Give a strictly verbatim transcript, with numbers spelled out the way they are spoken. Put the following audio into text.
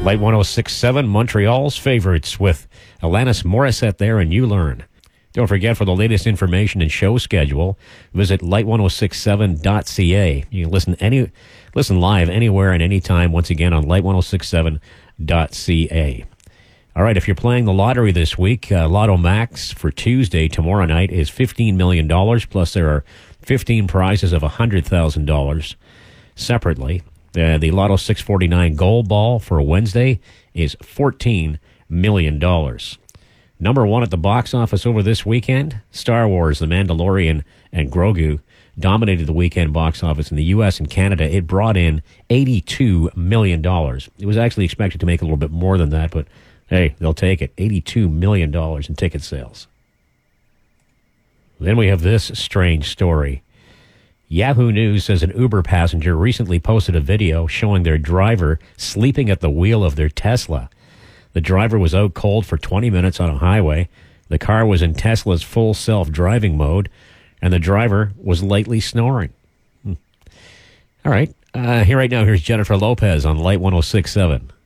Light one oh six point seven, Montreal's favorites with Alanis Morissette there, and You Learn. Don't forget, for the latest information and show schedule, visit light ten sixty-seven dot c a. You can listen any listen live anywhere and anytime, once again, on light ten sixty-seven dot c a. All right, if you're playing the lottery this week, uh, Lotto Max for Tuesday, tomorrow night, is fifteen million dollars, plus there are fifteen prizes of one hundred thousand dollars separately. Uh, the Lotto six forty-nine Gold Ball for Wednesday is fourteen million dollars. Number one at the box office over this weekend, Star Wars, The Mandalorian, and Grogu dominated the weekend box office in the U S and Canada. It brought in eighty-two million dollars. It was actually expected to make a little bit more than that, but hey, they'll take it. eighty-two million dollars in ticket sales. Then we have this strange story. Yahoo News says an Uber passenger recently posted a video showing their driver sleeping at the wheel of their Tesla. The driver was out cold for twenty minutes on a highway. The car was in Tesla's full self-driving mode, and the driver was lightly snoring. Hmm. All right. Uh, here right now, here's Jennifer Lopez on Light ten sixty-seven.